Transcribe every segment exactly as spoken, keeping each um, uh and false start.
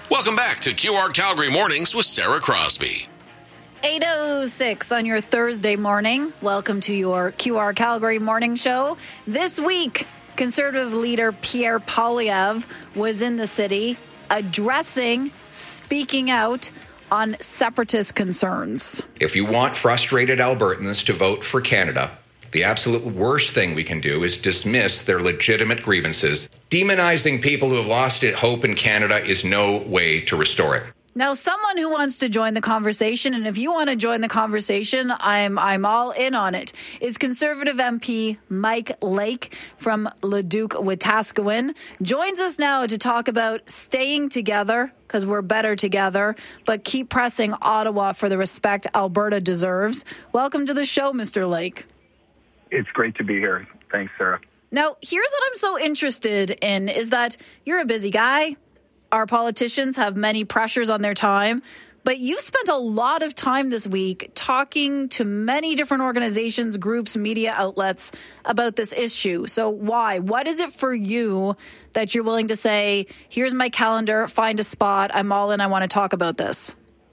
Welcome back to Q R Calgary Mornings with Sarah Crosby. eight oh six on your Thursday morning. Welcome to your Q R Calgary Morning Show. This week, Conservative leader Pierre Poilievre was in the city addressing, speaking out on separatist concerns. If you want frustrated Albertans to vote for Canada, the absolute worst thing we can do is dismiss their legitimate grievances. Demonizing people who have lost hope in Canada is no way to restore it. Now, someone who wants to join the conversation, and if you want to join the conversation, I'm I'm all in on it, is Conservative M P Mike Lake from Leduc-Wetaskiwin. Joins us now to talk about staying together, because we're better together, but keep pressing Ottawa for the respect Alberta deserves. Welcome to the show, Mister Lake. It's great to be here. Thanks, Sarah. Now, here's what I'm so interested in, is that you're a busy guy. Our politicians have many pressures on their time, but you spent a lot of time this week talking to many different organizations, groups, media outlets about this issue. So why? What is it for you that you're willing to say, here's my calendar, find a spot, I'm all in, I want to talk about this?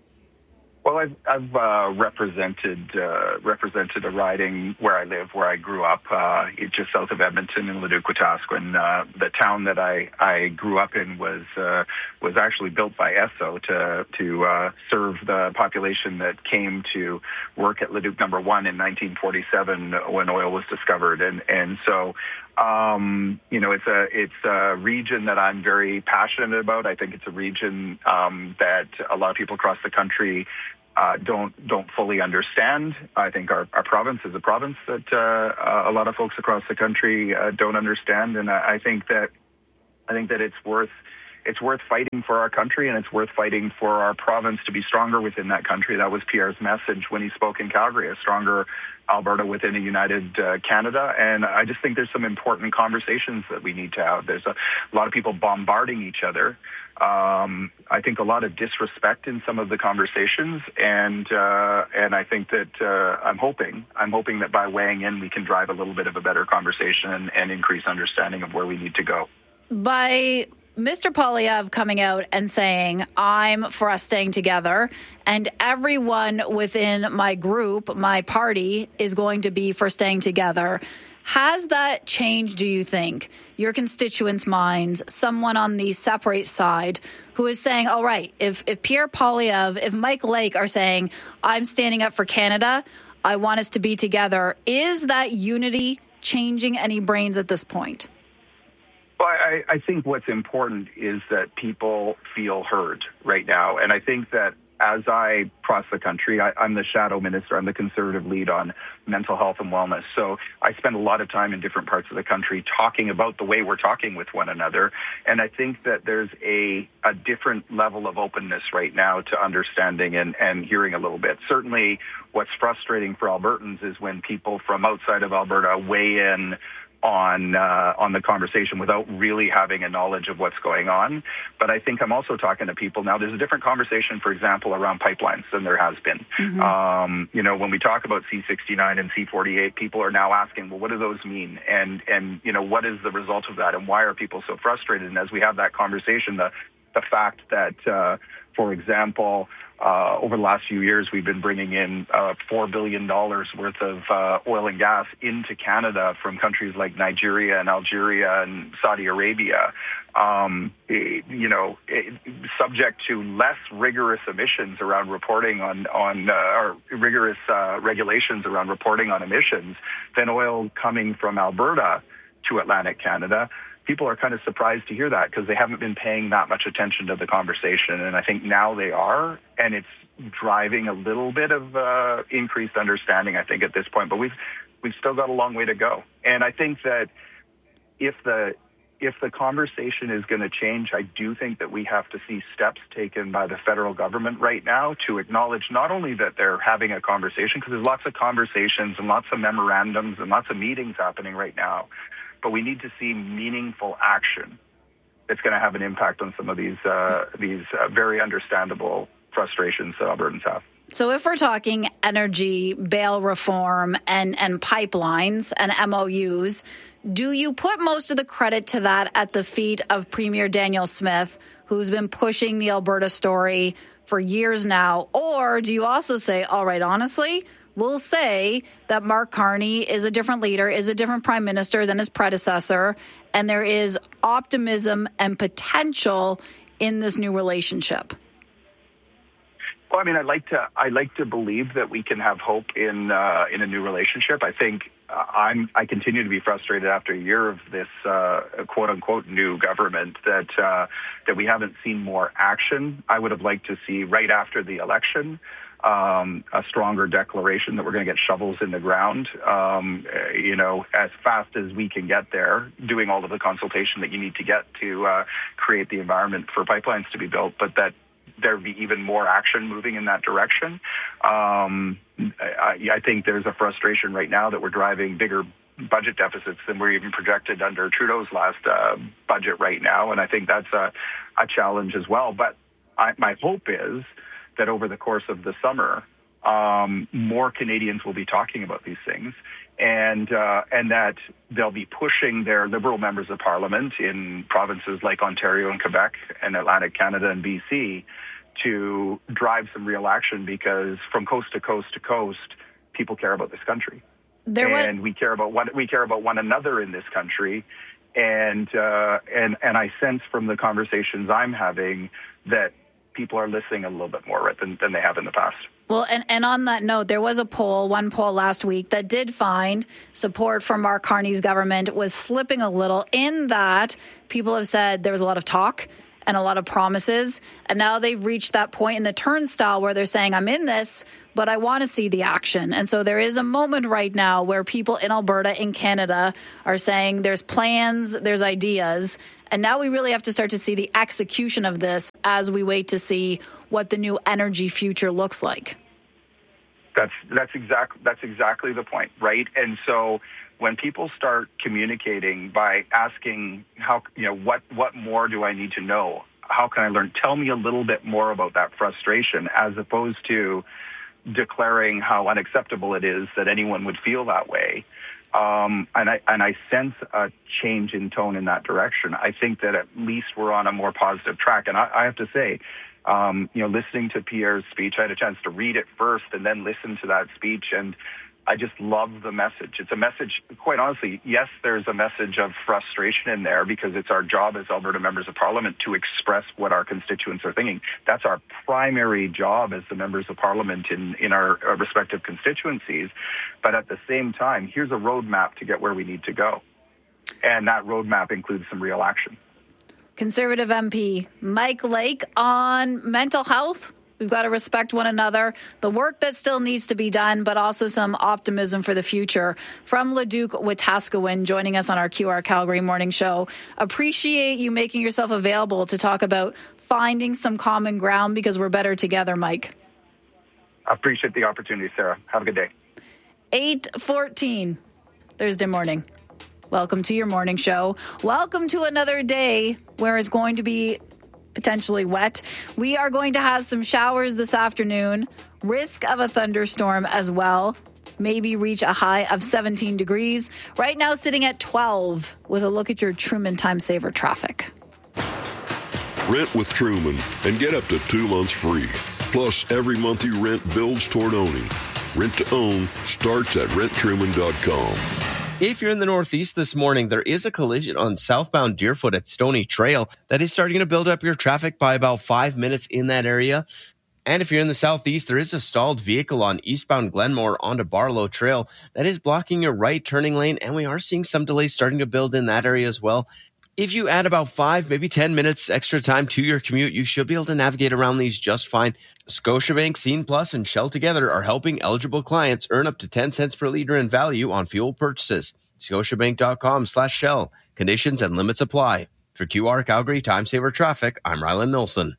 Well, I've, I've uh, represented uh, represented a riding where I live, where I grew up, uh, just south of Edmonton in Leduc-Wetaskiwin. Uh, the town that I, I grew up in was uh, was actually built by Esso to to uh, serve the population that came to work at Leduc Number One in nineteen forty-seven when oil was discovered, and and so. Um, you know, it's a it's a region that I'm very passionate about. I think it's a region um, that a lot of people across the country uh, don't don't fully understand. I think our, our province is a province that uh, a lot of folks across the country uh, don't understand, and I, I think that I think that it's worth. It's worth fighting for our country, and it's worth fighting for our province to be stronger within that country. That was Pierre's message when he spoke in Calgary, a stronger Alberta within a united uh, Canada. And I just think there's some important conversations that we need to have. There's a, a lot of people bombarding each other. Um, I think a lot of disrespect in some of the conversations, and uh, and I think that uh, I'm hoping I'm hoping that by weighing in, we can drive a little bit of a better conversation and, and increase understanding of where we need to go. By Mister Poilievre coming out and saying, I'm for us staying together, and everyone within my group, my party, is going to be for staying together. Has that changed, do you think, your constituents' minds, someone on the separate side who is saying, all right, if, if Pierre Poilievre, if Mike Lake are saying, I'm standing up for Canada, I want us to be together, is that unity changing any brains at this point? Well, I, I think what's important is that people feel heard right now. And I think that as I cross the country, I, I'm the shadow minister. I'm the Conservative lead on mental health and wellness. So I spend a lot of time in different parts of the country talking about the way we're talking with one another. And I think that there's a, a different level of openness right now to understanding and, and hearing a little bit. Certainly what's frustrating for Albertans is when people from outside of Alberta weigh in on uh, on the conversation without really having a knowledge of what's going on. But I think I'm also talking to people now. There's a different conversation, for example, around pipelines than there has been. Mm-hmm. Um, you know, when we talk about C sixty-nine and C forty-eight, people are now asking, well, what do those mean? And, and you know, what is the result of that? And why are people so frustrated? And as we have that conversation, the, the fact that, uh, for example, Uh, over the last few years, we've been bringing in uh, four billion dollars worth of uh, oil and gas into Canada from countries like Nigeria and Algeria and Saudi Arabia, um, it, you know, it, subject to less rigorous emissions around reporting on, on uh, or rigorous uh, regulations around reporting on emissions than oil coming from Alberta to Atlantic Canada. People are kind of surprised to hear that because they haven't been paying that much attention to the conversation. And I think now they are, and it's driving a little bit of uh, increased understanding, I think, at this point. But we've we've still got a long way to go. And I think that if the if the conversation is going to change, I do think that we have to see steps taken by the federal government right now to acknowledge not only that they're having a conversation, because there's lots of conversations and lots of memorandums and lots of meetings happening right now, but we need to see meaningful action that's going to have an impact on some of these uh, these uh, very understandable frustrations that Albertans have. So if we're talking energy, bail reform, and, and pipelines and M O Us, Do you put most of the credit to that at the feet of Premier Danielle Smith, who's been pushing the Alberta story for years now? Or do you also say, all right, honestly, we'll say that Mark Carney is a different leader, is a different prime minister than his predecessor, and there is optimism and potential in this new relationship? Well, I mean, I'd like to. I like to believe that we can have hope in uh, in a new relationship. I think uh, I'm. I continue to be frustrated after a year of this uh, quote unquote new government that uh, that we haven't seen more action. I would have liked to see right after the election um, a stronger declaration that we're going to get shovels in the ground. Um, you know, as fast as we can get there, doing all of the consultation that you need to get to uh, create the environment for pipelines to be built, but that there be even more action moving in that direction. Um, I, I think there's a frustration right now that we're driving bigger budget deficits than we're even projected under Trudeau's last uh, budget right now, and I think that's a, a challenge as well. But I, my hope is that over the course of the summer, um, more Canadians will be talking about these things, and uh, and that they'll be pushing their Liberal members of Parliament in provinces like Ontario and Quebec and Atlantic Canada and B C to drive some real action, because from coast to coast to coast, people care about this country, there and was- we care about one we care about one another in this country, and uh, and and I sense from the conversations I'm having that people are listening a little bit more than, than they have in the past. Well, and, and on that note, there was a poll, one poll last week that did find support for Mark Carney's government was slipping a little, in that people have said there was a lot of talk and a lot of promises, and now they've reached that point in the turnstile where they're saying, I'm in this, but I want to see the action. And so there is a moment right now where people in Alberta, in Canada, are saying there's plans, there's ideas, and now we really have to start to see the execution of this as we wait to see what the new energy future looks like. That's that's exact that's exactly the point, right? And so when people start communicating by asking how, you know, what what more do I need to know? How can I learn? Tell me a little bit more about that frustration, as opposed to declaring how unacceptable it is that anyone would feel that way. Um, and I and I sense a change in tone in that direction. I think that at least we're on a more positive track. And I, I have to say, um, you know, listening to Pierre's speech, I had a chance to read it first and then listen to that speech, and I just love the message. It's a message, quite honestly, yes, there's a message of frustration in there, because it's our job as Alberta members of Parliament to express what our constituents are thinking. That's our primary job as the members of Parliament in, in our, our respective constituencies. But at the same time, here's a roadmap to get where we need to go. And that roadmap includes some real action. Conservative M P Mike Lake on mental health. We've got to respect one another, the work that still needs to be done, but also some optimism for the future. From Leduc Wetaskiwin, joining us on our Q R Calgary morning show. Appreciate you making yourself available to talk about finding some common ground, because we're better together, Mike. I appreciate the opportunity, Sarah. Have a good day. eight fourteen, Thursday morning. Welcome to your morning show. Welcome to another day where it's going to be potentially wet. We are going to have some showers this afternoon, risk of a thunderstorm as well, maybe reach a high of seventeen degrees. Right now sitting at twelve with a look at your Truman Time Saver traffic. Rent with Truman and get up to two months free. Plus, every month you rent builds toward owning. Rent to own starts at rent truman dot com. If you're in the Northeast this morning, there is a collision on southbound Deerfoot at Stony Trail that is starting to build up your traffic by about five minutes in that area. And if you're in the Southeast, there is a stalled vehicle on eastbound Glenmore onto Barlow Trail that is blocking your right turning lane, and we are seeing some delays starting to build in that area as well. If you add about five, maybe ten minutes extra time to your commute, you should be able to navigate around these just fine. Scotiabank, Scene Plus, and Shell together are helping eligible clients earn up to ten cents per liter in value on fuel purchases. Scotiabank.com slash Shell. Conditions and limits apply. For Q R Calgary Time Saver Traffic, I'm Rylan Nilsson.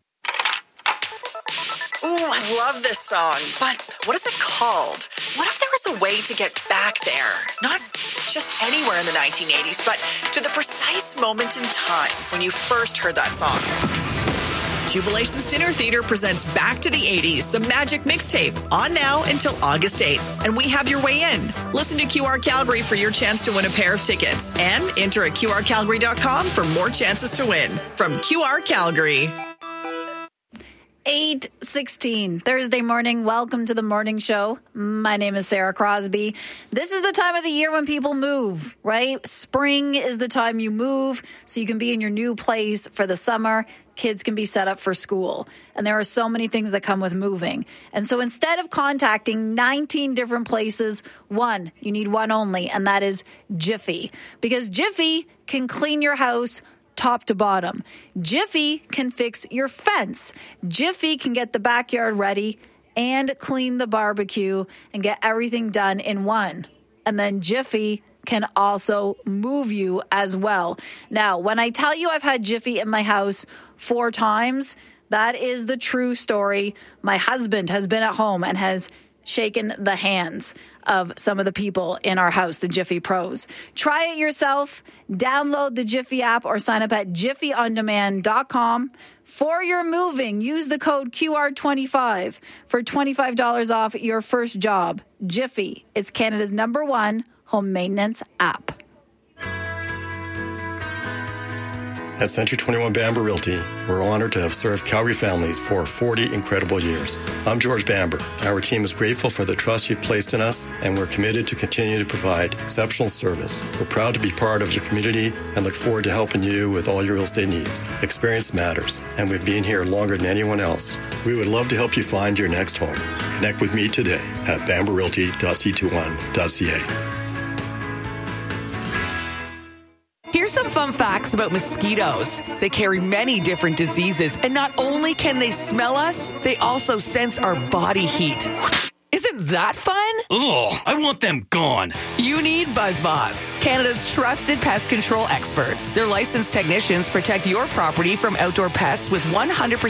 Ooh, I love this song, but what is it called? What if there was a way to get back there? Not just anywhere in the nineteen eighties, but to the precise moment in time when you first heard that song. Jubilations Dinner Theater presents Back to the eighties, the Magic Mixtape, on now until August eighth. And we have your way in. Listen to Q R Calgary for your chance to win a pair of tickets. And enter at Q R Calgary dot com for more chances to win. From Q R Calgary. eight sixteen Thursday morning. Welcome to the morning show. My name is Sarah Crosby. This is the time of the year when people move, right? Spring is the time you move so you can be in your new place for the summer. Kids can be set up for school. And there are so many things that come with moving. And so instead of contacting nineteen different places, one, you need one only, and that is Jiffy. Because Jiffy can clean your house top to bottom. Jiffy can fix your fence. Jiffy can get the backyard ready and clean the barbecue and get everything done in one. And then Jiffy can also move you as well. Now, when I tell you I've had Jiffy in my house four times, that is the true story. My husband has been at home and has shaken the hands of some of the people in our house, the Jiffy Pros. Try it yourself. Download the Jiffy app or sign up at jiffy on demand dot com. For your moving, use the code Q R twenty-five for twenty-five dollars off your first job. Jiffy, it's Canada's number one home maintenance app. At Century twenty-one Bamber Realty, we're honored to have served Calgary families for forty incredible years. I'm George Bamber. Our team is grateful for the trust you've placed in us, and we're committed to continue to provide exceptional service. We're proud to be part of your community and look forward to helping you with all your real estate needs. Experience matters, and we've been here longer than anyone else. We would love to help you find your next home. Connect with me today at bamber realty dot c twenty-one dot c a. Here's some fun facts about mosquitoes. They carry many different diseases, and not only can they smell us, they also sense our body heat. Isn't that fun? Ugh, I want them gone. You need BuzzBoss, Canada's trusted pest control experts. Their licensed technicians protect your property from outdoor pests with one hundred percent